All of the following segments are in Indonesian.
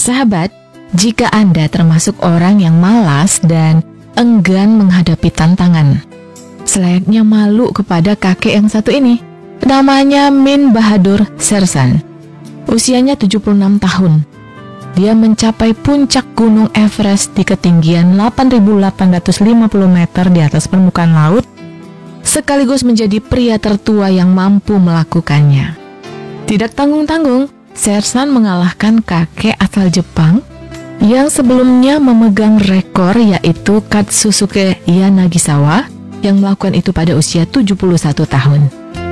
Sahabat, jika Anda termasuk orang yang malas dan enggan menghadapi tantangan, selayaknya malu kepada kakek yang satu ini. Namanya Min Bahadur Sersan. Usianya 76 tahun. Dia mencapai puncak Gunung Everest di ketinggian 8.850 meter di atas permukaan laut, sekaligus menjadi pria tertua yang mampu melakukannya. Tidak tanggung-tanggung, Sersan mengalahkan kakek asal Jepang yang sebelumnya memegang rekor, yaitu Katsusuke Yanagisawa, yang melakukan itu pada usia 71 tahun.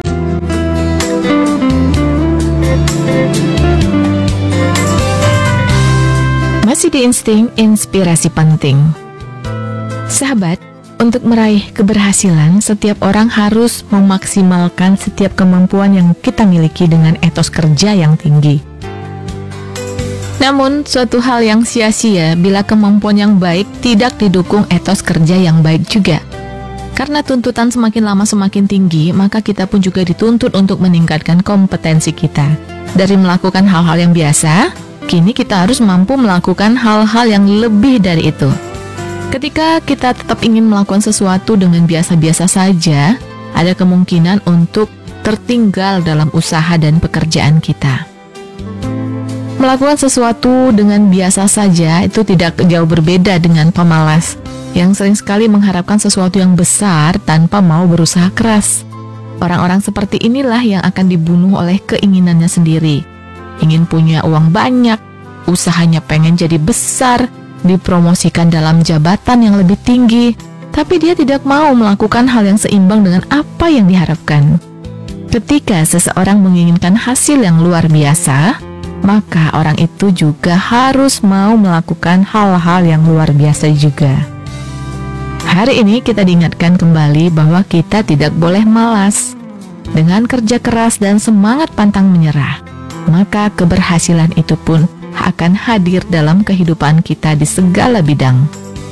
Masih di Insting Inspirasi Penting. Sahabat, untuk meraih keberhasilan, setiap orang harus memaksimalkan setiap kemampuan yang kita miliki dengan etos kerja yang tinggi. Namun, suatu hal yang sia-sia bila kemampuan yang baik tidak didukung etos kerja yang baik juga. Karena tuntutan semakin lama semakin tinggi, maka kita pun juga dituntut untuk meningkatkan kompetensi kita. Dari melakukan hal-hal yang biasa, kini kita harus mampu melakukan hal-hal yang lebih dari itu. Ketika kita tetap ingin melakukan sesuatu dengan biasa-biasa saja, ada kemungkinan untuk tertinggal dalam usaha dan pekerjaan kita. Melakukan sesuatu dengan biasa saja itu tidak jauh berbeda dengan pemalas, yang sering sekali mengharapkan sesuatu yang besar tanpa mau berusaha keras. Orang-orang seperti inilah yang akan dibunuh oleh keinginannya sendiri. Ingin punya uang banyak, usahanya pengen jadi besar, dipromosikan dalam jabatan yang lebih tinggi, tapi dia tidak mau melakukan hal yang seimbang dengan apa yang diharapkan. Ketika seseorang menginginkan hasil yang luar biasa, maka orang itu juga harus mau melakukan hal-hal yang luar biasa juga. Hari ini kita diingatkan kembali bahwa kita tidak boleh malas. Dengan kerja keras dan semangat pantang menyerah, maka keberhasilan itu pun akan hadir dalam kehidupan kita di segala bidang.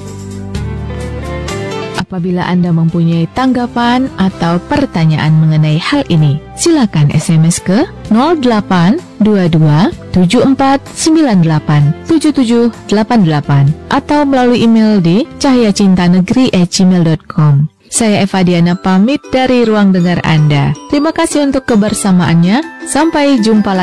Apabila Anda mempunyai tanggapan atau pertanyaan mengenai hal ini, silakan SMS ke 0822-7498-7788 atau melalui email di cahayacintanegeri@gmail.com. Saya Eva Diana pamit dari ruang dengar Anda. Terima kasih untuk kebersamaannya. Sampai jumpa lagi.